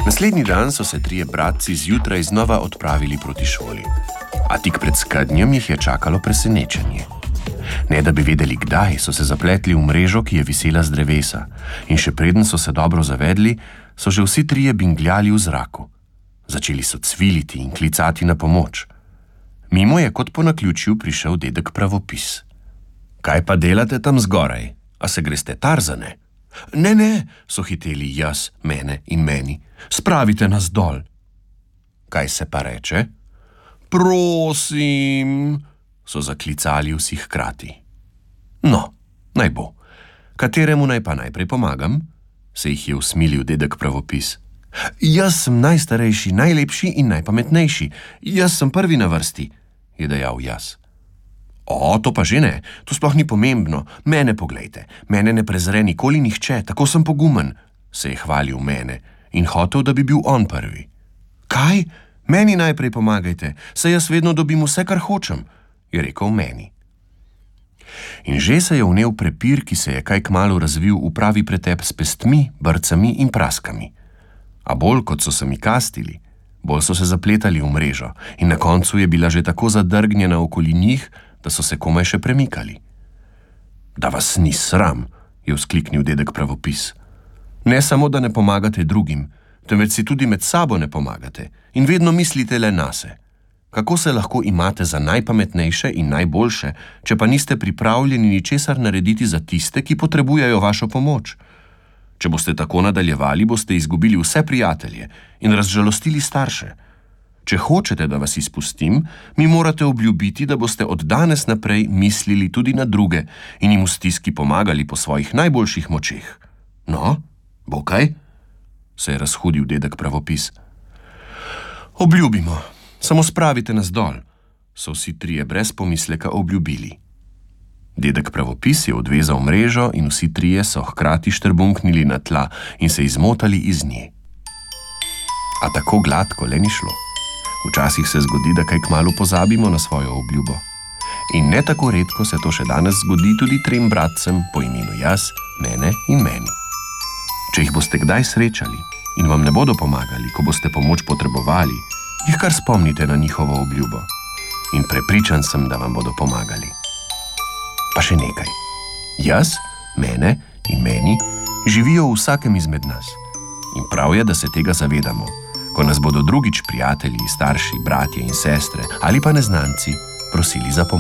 Naslednji dan so se trije bratci zjutraj znova odpravili proti šoli. A tik pred skednjem jih je čakalo presenečenje. Ne da bi vedeli kdaj, so se zapletli v mrežo, ki je visela z drevesa, in še preden so se dobro zavedli, so že vsi trije bingljali v zraku. Začeli so cviliti in klicati na pomoč. Mimo je kot po naključju prišel dedek Pravopis. Kaj pa delate tam zgoraj? A se greste Tarzane? Ne, so hiteli jaz, mene in meni. Spravite nas dol. Kaj se pa reče? Prosim, so zaklicali vsi hkrati. No, naj bo. Kateremu naj pa najprej pomagam? Se jih je usmilil dedek Pravopis. Jaz sem najstarejši, najlepši in najpametnejši. Jaz sem prvi na vrsti, je dejal jaz. O, to pa že ne, to sploh ni pomembno. Mene poglejte, mene ne prezre nikoli nihče, tako sem pogumen, se je hvalil mene in hotel, da bi bil on prvi. Kaj? Meni najprej pomagajte, saj jaz vedno dobim vse, kar hočem, je rekel meni. In že se je vnel prepir, ki se je kaj kmalu razvil v pravi pretep s pestmi, brcami in praskami. A bolj kot so se mi kastili, bolj so se zapletali v mrežo in na koncu je bila že tako zadrgnjena okoli njih, da so se komaj še premikali. Da vas ni sram, je vzkliknil dedek Pravopis. Ne samo, da ne pomagate drugim, temveč si tudi med sabo ne pomagate in vedno mislite le nase. Kako se lahko imate za najpametnejše in najboljše, če pa niste pripravljeni ničesar narediti za tiste, ki potrebujejo vašo pomoč? Če boste tako nadaljevali, boste izgubili vse prijatelje in razžalostili starše. Če hočete, da vas izpustim, mi morate obljubiti, da boste od danes naprej mislili tudi na druge in jim v stiski pomagali po svojih najboljših močeh. No, bo kaj? Se je razhudil dedek Pravopis. Obljubimo, samo spravite nas dol, so vsi trije brez pomisleka obljubili. Dedek Pravopis je odvezal mrežo in vsi trije so hkrati štrbunknili na tla in se izmotali iz nje. A tako gladko le ni šlo. Včasih se zgodi, da kaj kmalu pozabimo na svojo obljubo. In ne tako redko se to še danes zgodi tudi trem bratcem po imenu jaz, mene in meni. Če jih boste kdaj srečali in vam ne bodo pomagali, ko boste pomoč potrebovali, jih kar spomnite na njihovo obljubo. In prepričan sem, da vam bodo pomagali. Pa še nekaj. Jaz, mene in meni živijo v vsakem izmed nas. In prav je, da se tega zavedamo, ko nas bodo drugič prijatelji, starši, bratje in sestre ali pa neznanci prosili za pomoč.